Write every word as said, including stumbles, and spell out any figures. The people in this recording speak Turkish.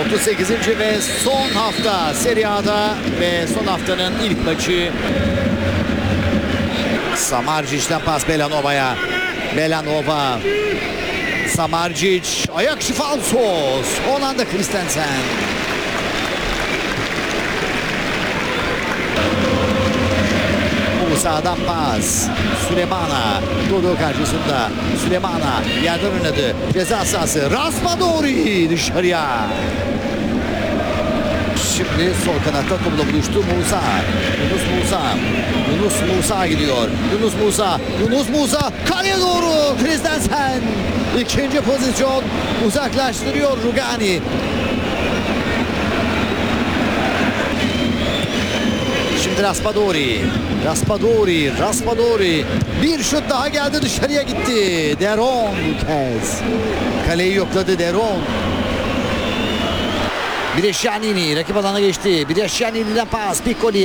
otuz sekizinci ve son hafta Serie A'da ve son haftanın ilk maçı. Samardzic'den pas Belanova'ya. Belanova. Samardzic. Ayak falsos. Hollanda Christensen. Musa'dan pas. Sülemana. Dodo karşısında. Sülemana yerden oynadı. Ceza sahası. Raspadori dışarıya. Şimdi sol kanatta topla buluştu Musa. Yunus Musa. Yunus Musa gidiyor. Yunus Musa. Yunus Musa kaleye doğru. Christensen. İkinci pozisyon. Uzaklaştırıyor Rugani. Şimdi Raspadori. Raspadori. Raspadori. Bir şut daha geldi, dışarıya gitti. Deron bu kez. Kaleyi yokladı Deron. Brescianini rakip alana geçti. Brescianini'den pas Piccoli.